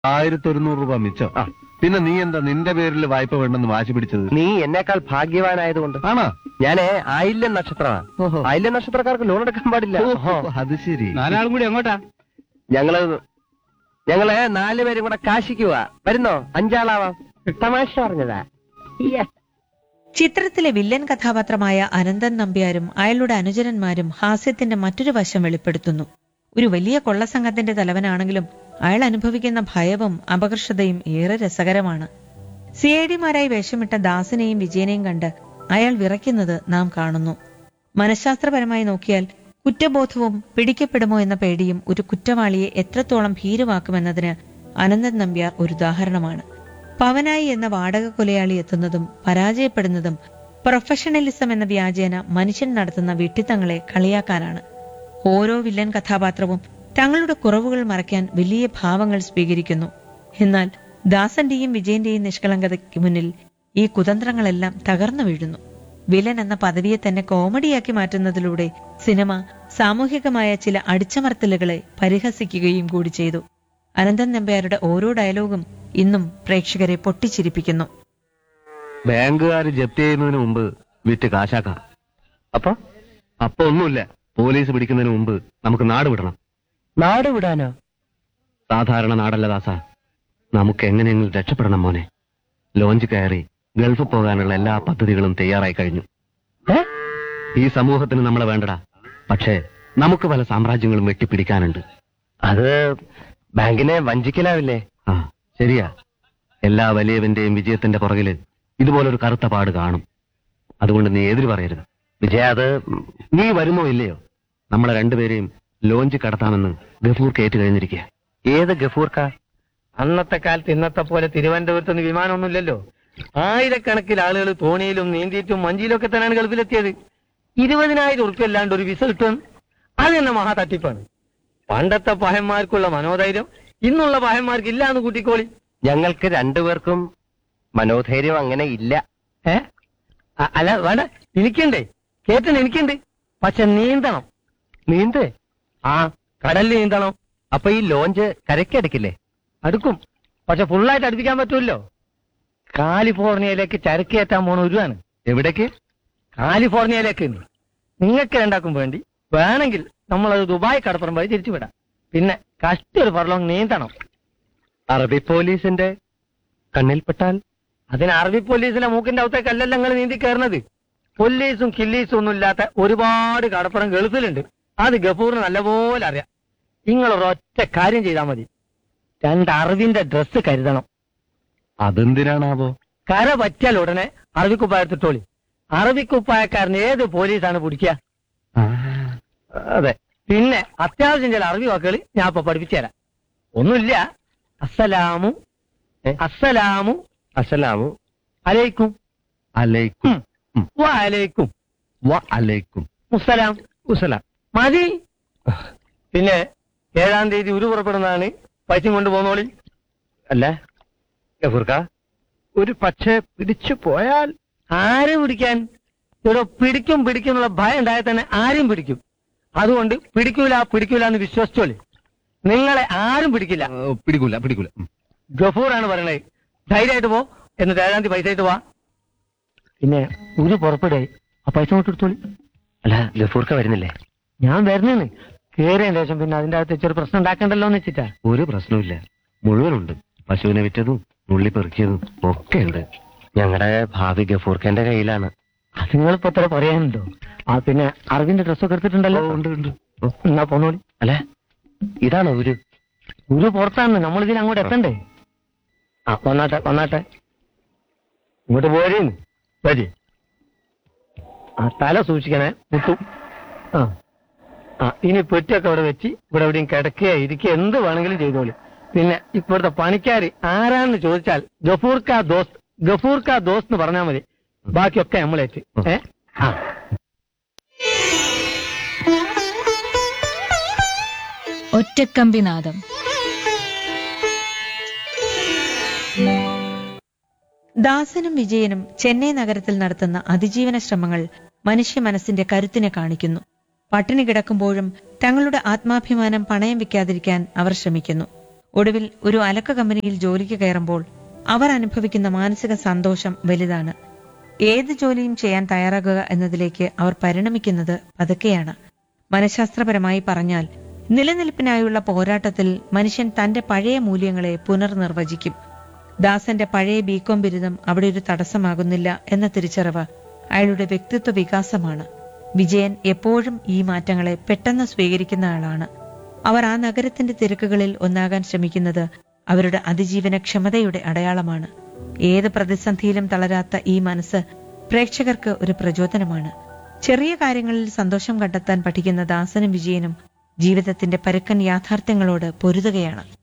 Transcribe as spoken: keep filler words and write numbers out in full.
ആയിരത്തി ഒരുന്നൂറ് രൂപ മിച്ചം. ആ പിന്നെ നീ എന്താ നിന്റെ പേരിൽ വായ്പ വേണ്ടെന്ന് വാശി പിടിച്ചത്? നീ എന്നേക്കാൾ ഭാഗ്യവാനായതുകൊണ്ട്. ആണോ? ഞാനേ ആയില്യം നക്ഷത്രമാണ്. ആയില്യം നക്ഷത്രക്കാർക്ക് ലോൺ എടുക്കാൻ പാടില്ല. അത് ശരി. നാലാളും കൂടി എങ്ങോട്ടാ? ഞങ്ങള് ഞങ്ങള് നാലുപേരും കൂടെ കാശിക്കുക. വരുന്നോ? അഞ്ചാളാവാം. തമാശ പറഞ്ഞതാ. ചിത്രത്തിലെ വില്ലൻ കഥാപാത്രമായ അനന്തൻ നമ്പ്യാരും അയാളുടെ അനുചരന്മാരും ഹാസ്യത്തിന്റെ മറ്റൊരു വശം വെളിപ്പെടുത്തുന്നു. ഒരു വലിയ കൊള്ളസംഘത്തിന്റെ തലവനാണെങ്കിലും അയാൾ അനുഭവിക്കുന്ന ഭയവും അപകർഷതയും ഏറെ രസകരമാണ്. സി ഐ ഡിമാരായി വേഷമിട്ട ദാസനെയും വിജയനെയും കണ്ട് അയാൾ വിറയ്ക്കുന്നത് നാം കാണുന്നു. മനഃശാസ്ത്രപരമായി നോക്കിയാൽ കുറ്റബോധവും പിടിക്കപ്പെടുമോ എന്ന പേടിയും ഒരു കുറ്റവാളിയെ എത്രത്തോളം ഭീരുവാക്കുമെന്നതിന് അനന്തൻ നമ്പ്യാർ ഒരു ഉദാഹരണമാണ്. പവനായി എന്ന വാടക കൊലയാളി എത്തുന്നതും പരാജയപ്പെടുന്നതും പ്രൊഫഷണലിസം എന്ന വ്യാജേന മനുഷ്യൻ നടത്തുന്ന വിഡ്ഢിത്തങ്ങളെ കളിയാക്കാനാണ്. ഓരോ വില്ലൻ കഥാപാത്രവും തങ്ങളുടെ കുറവുകൾ മറയ്ക്കാൻ വലിയ ഭാവങ്ങൾ സ്വീകരിക്കുന്നു. എന്നാൽ ദാസന്റെയും വിജയന്റെയും നിഷ്കളങ്കതയ്ക്ക് മുന്നിൽ ഈ കുതന്ത്രങ്ങളെല്ലാം തകർന്നു വീഴുന്നു. വില്ലൻ എന്ന പദവിയെ തന്നെ കോമഡിയാക്കി മാറ്റുന്നതിലൂടെ സിനിമ സാമൂഹികമായ ചില അടിച്ചമർത്തലുകളെ പരിഹസിക്കുകയും കൂടി ചെയ്തു. അനന്തൻ നമ്പ്യാരുടെ ഓരോ ഡയലോഗും ഇന്നും പ്രേക്ഷകരെ പൊട്ടിച്ചിരിപ്പിക്കുന്നു. ബാങ്കുകാർ ജപ്തി ചെയ്യുന്നതിന് മുമ്പ് വിറ്റ് കാശാക്കാം. അപ്പൊ അപ്പൊ ഒന്നുമില്ല, പോലീസ് പിടിക്കുന്നതിന് മുമ്പ് നമുക്ക് നാട് വിടണം. നാട് വിടാനോ? സാധാരണ നാടല്ല ദാസ. നമുക്ക് എങ്ങനെയെങ്കിലും രക്ഷപ്പെടണം മോനെ. ലോഞ്ച് കയറി ഗൾഫ് പോകാനുള്ള എല്ലാ പദ്ധതികളും തയ്യാറായി കഴിഞ്ഞു. ഈ സമൂഹത്തിന് നമ്മളെ വേണ്ടടാ. പക്ഷേ നമുക്ക് പല സാമ്രാജ്യങ്ങളും വെട്ടിപ്പിടിക്കാനുണ്ട്. അത് ബാങ്കിനെ വഞ്ചിക്കലാവില്ലേ? ആ ശരിയാ. എല്ലാ വലിയവന്റെയും വിജയത്തിന്റെ പുറകില് ഇതുപോലൊരു കറുത്ത പാട് കാണും. അതുകൊണ്ട് നീ എതിര് പറയരുത്. വിജയ, അത് നീ വരുമോ ഇല്ലയോ? നമ്മളെ രണ്ടുപേരെയും ലോഞ്ച് കടത്താമെന്ന് ഗഫൂർ കേട്ട് കഴിഞ്ഞിരിക്കുക. ഏത് ഗഫൂർക്ക? അന്നത്തെ കാലത്ത് ഇന്നത്തെ പോലെ തിരുവനന്തപുരത്ത് നിന്ന് വിമാനമൊന്നുമില്ലല്ലോ. ആയിരക്കണക്കിന് ആളുകൾ തോണിയിലും നീന്തിയിട്ടും മഞ്ചിയിലും ഒക്കെ തന്നെയാണ് ഗൾഫിലെത്തിയത്. ഇരുപതിനായിരം ഉറുപ്പ്യ അല്ലാണ്ട് ഒരു വിസ കിട്ടും. അത് തന്നെ മഹാ തട്ടിപ്പാണ്. പണ്ടത്തെ പഹന്മാർക്കുള്ള മനോധൈര്യം ഇന്നുള്ള പഹന്മാർക്ക് ഇല്ലാന്ന് കൂട്ടിക്കോളി. ഞങ്ങൾക്ക് രണ്ടുപേർക്കും മനോധൈര്യം അങ്ങനെ ഇല്ല. ഏ അല്ല വേണ്ട, എനിക്കുണ്ടേ. കേട്ടൻ എനിക്കുണ്ട്. പക്ഷെ നീന്തണം. നീന്തേ? ആ കടലിൽ നീന്തണം. അപ്പൊ ഈ ലോഞ്ച് കരയ്ക്കടുക്കില്ലേ? അടുക്കും, പക്ഷെ ഫുള്ളായിട്ട് അടുപ്പിക്കാൻ പറ്റൂല്ലോ. കാലിഫോർണിയയിലേക്ക് ചരക്ക് കയറ്റാൻ പോണ ഒരുവാണ്. എവിടേക്ക്? കാലിഫോർണിയയിലേക്ക്. നിങ്ങൾക്ക് രണ്ടാക്കും വേണ്ടി വേണമെങ്കിൽ നമ്മളത് ദുബായ് കടപ്പുറം വഴി തിരിച്ചുവിടാം. പിന്നെ കഷ്ടൊരു ഫർലോങ് നീന്തണം. അറബി പോലീസിന്റെ കണ്ണിൽപ്പെട്ടാൽ? അതിന് അറബി പോലീസിലെ മൂക്കിന്റെ അകത്തേക്കല്ലല്ലോ നിങ്ങൾ നീന്തി കയറുന്നത്. പോലീസും കില്ലീസും ഒന്നും ഇല്ലാത്ത ഒരുപാട് കടപ്പുറം ഗൾഫിലുണ്ട്. അത് ഗഫൂറിന് നല്ലപോലെ അറിയാം. നിങ്ങളൊരൊറ്റ കാര്യം ചെയ്താൽ മതി. രണ്ട് അറബിന്റെ ഡ്രസ്സ് കരുതണം. അതെന്തിനാണാവോ? കര പറ്റിയാൽ ഉടനെ അറബിക്കുപ്പായ എടുത്തിട്ടോളി. അറബിക്കുപ്പായക്കാരന് ഏത് പോലീസാണ് പിടിക്കുക? അതെ. പിന്നെ അത്യാവശ്യം ചില അറബി വാക്കുകൾ ഞാൻ ഇപ്പൊ പഠിപ്പിച്ചു തരാം. ഒന്നുമില്ല. അസ്സലാമു അസ്സലാമു അസ്സലാമു അലൈക്കും അലൈക്കും വ അലൈക്കും വ അലൈക്കും മുസ്സലാം ഉസലാം മതി. പിന്നെ ഏഴാം തീയതി ഉരു പുറപ്പെടുന്നതാണ്. പൈസ കൊണ്ടുപോന്നോളി. അല്ല ഗഫൂർക്ക, ഒരു പക്ഷേ പിടിച്ചു പോയാൽ? ആരെ പിടിക്കാൻ? ഇവിടെ പിടിക്കും പിടിക്കും എന്നുള്ള ഭയം ഉണ്ടായാൽ തന്നെ ആരും പിടിക്കും. അതുകൊണ്ട് പിടിക്കൂല പിടിക്കൂല എന്ന് വിശ്വസിച്ചോളി. നിങ്ങളെ ആരും പിടിക്കില്ല. പിടിക്കൂല പിടിക്കൂല. ഗഫൂറാണ് പറയണേ. ധൈര്യമായിട്ട് പോ. എന്നിട്ട് ഏഴാം തീയതി പൈസ ആയിട്ട് പോവാ. പിന്നെ ഒരു പുറപ്പെടേ ആ പൈസ കൊണ്ട് എടുത്തോളി. അല്ല ഗഫൂർക്ക വരുന്നില്ലേ? ഞാൻ വരുന്നേന്ന് കേറിയതിന് ശേഷം പിന്നെ അതിന്റെ അകത്ത് ചെറു പ്രശ്നം ഉണ്ടാക്കണ്ടല്ലോ എന്ന് വെച്ചിട്ടാ. ഒരു പ്രശ്നമില്ല, മുഴുവനുണ്ട്. പശുവിനെ വിറ്റതും നുള്ളി പെറുക്കിയതും ഒക്കെ ഉണ്ട്. ഞങ്ങളുടെ ഭാവി ഗഫൂർക്കന്റെ കയ്യിലാണ്. അത് നിങ്ങളിപ്പോ എത്ര പറയാനുണ്ടോ? ആ പിന്നെ അറബിന്റെ ഡ്രസ്സൊക്കെ എടുത്തിട്ടുണ്ടല്ലോ. ഉണ്ട് ഉണ്ട്. എന്നാ പോന്നോളി. അല്ല ഇതാണോ ഒരു ഒരു പുറത്താണ്. നമ്മളിതിൽ അങ്ങോട്ട് എത്തണ്ടേ? ആ വന്നാട്ടെ വന്നാട്ടെ. ഇങ്ങോട്ട് പോരേന്ന് വരി. ആ തല സൂക്ഷിക്കണേ, മുട്ടും. ആ ആ ഇനി പെട്ടിയൊക്കെ അവിടെ വെച്ച് ഇവിടെ എവിടെയും കിടക്കുക ഇരിക്കുക എന്ത് വേണമെങ്കിലും ചെയ്തോളി. പിന്നെ ഇപ്പോഴത്തെ പണിക്കാര് ആരാന്ന് ചോദിച്ചാൽ ഗഫൂർക്ക ദോസ്ത് ഗഫൂർക്ക ദോസ്ത് എന്ന് പറഞ്ഞാൽ മതി. ബാക്കിയൊക്കെ നമ്മളേറ്റ്. ഏ ആ ഒറ്റക്കമ്പിനാദം. ദാസനും വിജയനും ചെന്നൈ നഗരത്തിൽ നടത്തുന്ന അതിജീവന ശ്രമങ്ങൾ മനുഷ്യ മനസ്സിന്റെ കരുത്തിനെ കാണിക്കുന്നു. പട്ടിണി കിടക്കുമ്പോഴും തങ്ങളുടെ ആത്മാഭിമാനം പണയം വെക്കാതിരിക്കാൻ അവർ ശ്രമിക്കുന്നു. ഒടുവിൽ ഒരു അലക്ക കമ്പനിയിൽ ജോലിക്ക് കയറുമ്പോൾ അവർ അനുഭവിക്കുന്ന മാനസിക സന്തോഷം വലുതാണ്. ഏത് ജോലിയും ചെയ്യാൻ തയ്യാറാകുക എന്നതിലേക്ക് അവർ പരിണമിക്കുന്നത് പതുക്കെയാണ്. മനഃശാസ്ത്രപരമായി പറഞ്ഞാൽ നിലനിൽപ്പിനായുള്ള പോരാട്ടത്തിൽ മനുഷ്യൻ തന്റെ പഴയ മൂല്യങ്ങളെ പുനർനിർവചിക്കും. ദാസന്റെ പഴയ ബികോം ബിരുദം അവിടെ ഒരു തടസ്സമാകുന്നില്ല എന്ന തിരിച്ചറിവ് അയാളുടെ വ്യക്തിത്വ വികാസമാണ്. വിജയൻ എപ്പോഴും ഈ മാറ്റങ്ങളെ പെട്ടെന്ന് സ്വീകരിക്കുന്ന ആളാണ്. അവർ ആ നഗരത്തിന്റെ തിരക്കുകളിൽ ഒന്നാകാൻ ശ്രമിക്കുന്നത് അവരുടെ അതിജീവനക്ഷമതയുടെ അടയാളമാണ്. ഏത് പ്രതിസന്ധിയിലും തളരാത്ത ഈ മനസ്സ് പ്രേക്ഷകർക്ക് ഒരു പ്രചോദനമാണ്. ചെറിയ കാര്യങ്ങളിൽ സന്തോഷം കണ്ടെത്താൻ പഠിക്കുന്ന ദാസനും വിജയനും ജീവിതത്തിന്റെ പരുക്കൻ യാഥാർത്ഥ്യങ്ങളോട് പൊരുതുകയാണ്.